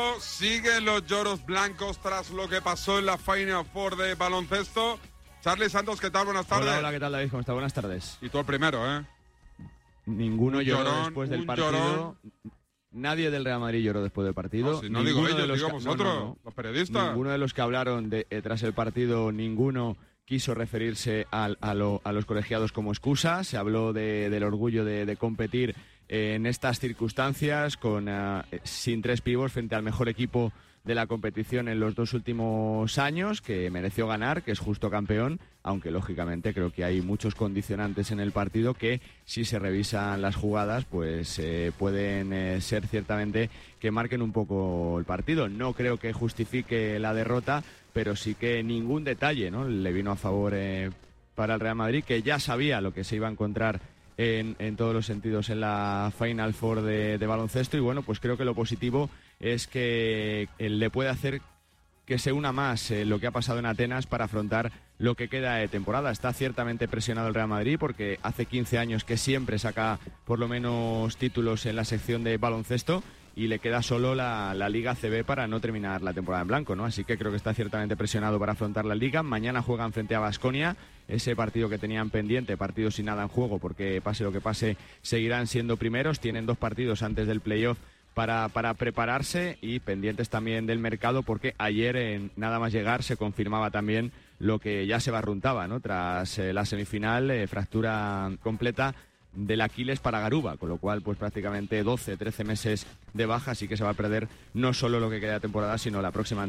Siguen los lloros blancos tras lo que pasó en la Final Four de baloncesto. Charlie Santos, ¿qué tal? Buenas tardes. Hola, ¿qué tal, David? ¿Cómo está? Buenas tardes. Y tú el primero, ¿eh? Ninguno lloró después del partido. Llorón. Nadie del Real Madrid lloró después del partido. No, si no digo ellos, digo vosotros, los periodistas. Ninguno de los que hablaron tras el partido, ninguno quiso referirse a los colegiados como excusa. Se habló del orgullo de competir en estas circunstancias sin tres pívos frente al mejor equipo de la competición en los 2 últimos años, que mereció ganar, que es justo campeón, aunque lógicamente creo que hay muchos condicionantes en el partido que, si se revisan las jugadas, pues pueden ser ciertamente que marquen un poco el partido. No creo que justifique la derrota, pero sí que ningún detalle, ¿no?, le vino a favor para el Real Madrid, que ya sabía lo que se iba a encontrar en todos los sentidos en la Final Four de baloncesto. Y bueno, pues creo que lo positivo es que le puede hacer que se una más lo que ha pasado en Atenas para afrontar lo que queda de temporada. Está ciertamente presionado el Real Madrid porque hace 15 años que siempre saca por lo menos títulos en la sección de baloncesto y le queda solo la Liga ACB para no terminar la temporada en blanco, ¿no? Así que creo que está ciertamente presionado para afrontar la Liga. Mañana juegan frente a Baskonia, ese partido que tenían pendiente, partido sin nada en juego, porque pase lo que pase seguirán siendo primeros. Tienen 2 partidos antes del playoff para prepararse y pendientes también del mercado, porque ayer nada más llegar se confirmaba también lo que ya se barruntaba, ¿no? Tras la semifinal, fractura completa del Aquiles para Garuba, con lo cual pues prácticamente 12-13 meses de baja, así que se va a perder no solo lo que queda de temporada, sino la próxima